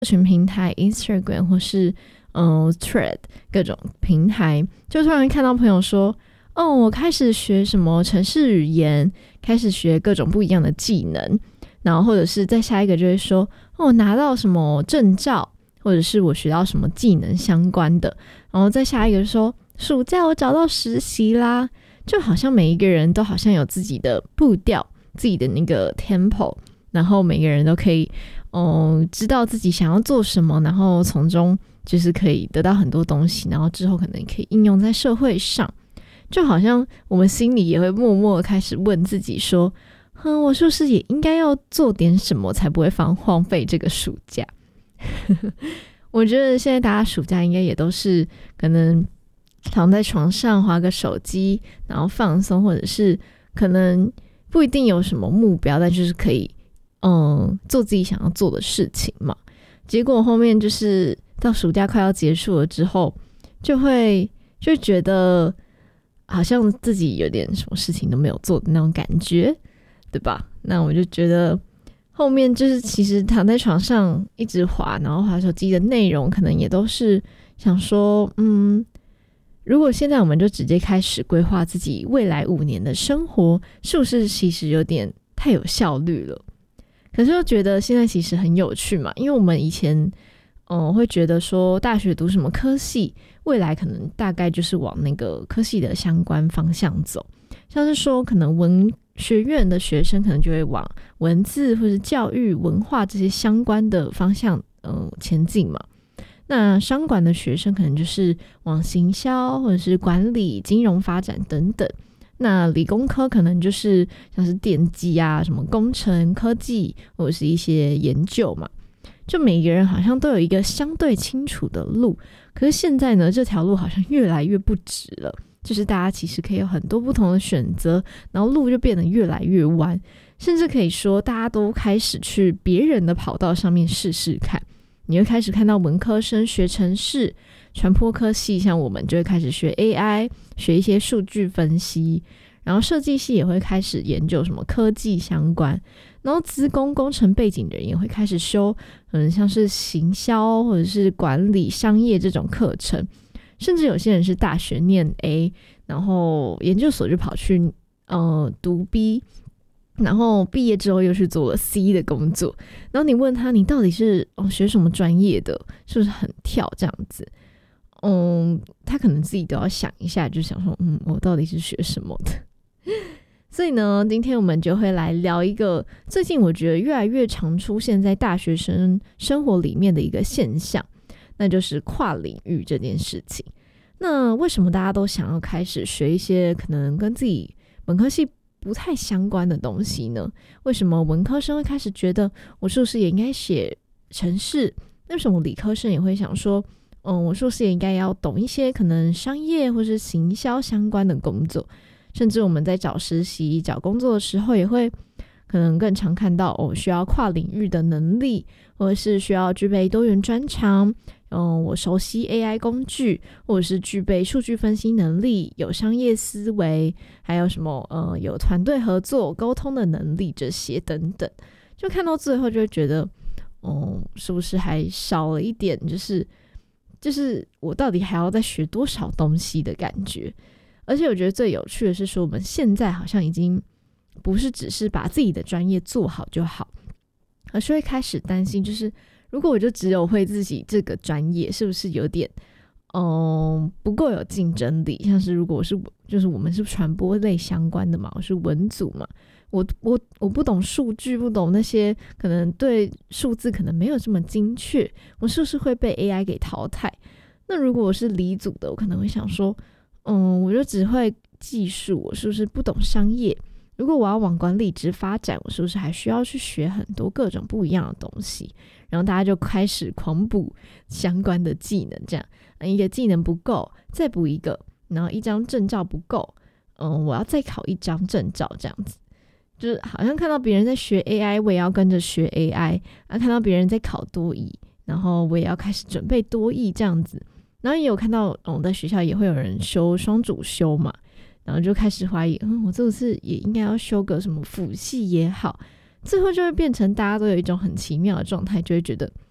群平台 Instagram 或是Thread 各种平台，就突然看到朋友说我开始学什么程式语言，开始学各种不一样的技能，然后或者是再下一个就会说拿到什么证照，或者是我学到什么技能相关的，然后再下一个说暑假我找到实习啦，就好像每一个人都好像有自己的步调，自己的那个 tempo， 然后每个人都可以知道自己想要做什么，然后从中就是可以得到很多东西，然后之后可能可以应用在社会上，就好像我们心里也会默默的开始问自己说我是不是也应该要做点什么才不会荒废这个暑假我觉得现在大家暑假应该也都是可能躺在床上滑个手机，然后放松，或者是可能不一定有什么目标，但就是可以做自己想要做的事情嘛。结果后面就是到暑假快要结束了之后，就觉得好像自己有点什么事情都没有做的那种感觉，对吧？那我就觉得后面就是其实躺在床上一直滑，然后滑手机的内容可能也都是想说如果现在我们就直接开始规划自己未来5年的生活，是不是其实有点太有效率了？可是又觉得现在其实很有趣嘛，因为我们以前会觉得说大学读什么科系，未来可能大概就是往那个科系的相关方向走，像是说可能文学院的学生可能就会往文字或是教育文化这些相关的方向前进嘛。那商管的学生可能就是往行销或者是管理、金融发展等等。那理工科可能就是像是电机啊、什么工程、科技或者是一些研究嘛。就每一个人好像都有一个相对清楚的路，可是现在呢，这条路好像越来越不直了。就是大家其实可以有很多不同的选择，然后路就变得越来越弯，甚至可以说大家都开始去别人的跑道上面试试看。你会开始看到文科生学程式，传播科系像我们就会开始学 AI， 学一些数据分析，然后设计系也会开始研究什么科技相关，然后资工工程背景的人也会开始修像是行销或者是管理商业这种课程，甚至有些人是大学念 A， 然后研究所就跑去读 B， 然后毕业之后又去做了 C 的工作，然后你问他你到底是学什么专业的，是不是很跳这样子，他可能自己都要想一下，就想说我到底是学什么的所以呢，今天我们就会来聊一个最近我觉得越来越常出现在大学生生活里面的一个现象，那就是跨领域这件事情。那为什么大家都想要开始学一些可能跟自己本科系不太相关的东西呢？为什么文科生会开始觉得我是不是也应该写程式？为什么理科生也会想说我是不是也应该要懂一些可能商业或是行销相关的工作？甚至我们在找实习找工作的时候也会可能更常看到需要跨领域的能力，或者是需要具备多元专长，我熟悉 AI 工具，或者是具备数据分析能力，有商业思维，还有什么有团队合作沟通的能力，这些等等。就看到最后就会觉得是不是还少了一点，就是我到底还要再学多少东西的感觉。而且我觉得最有趣的是说，我们现在好像已经不是只是把自己的专业做好就好，而是会开始担心，就是如果我就只有会自己这个专业，是不是有点不够有竞争力？像是如果就是我们是传播类相关的嘛，我是文组嘛，我不懂数据，不懂那些可能对数字可能没有这么精确，我是不是会被 AI 给淘汰？那如果我是理组的，我可能会想说我就只会技术，我是不是不懂商业？如果我要往管理职发展，我是不是还需要去学很多各种不一样的东西？然后大家就开始狂补相关的技能，这样一个技能不够再补一个，然后一张证照不够我要再考一张证照，这样子就是好像看到别人在学 AI， 我也要跟着学 AI， 看到别人在考多益，然后我也要开始准备多益这样子。然后也有看到在学校也会有人修双主修嘛，然后就开始怀疑我这次也应该要修个什么辅系也好，最后就会变成大家都有一种很奇妙的状态，就会觉得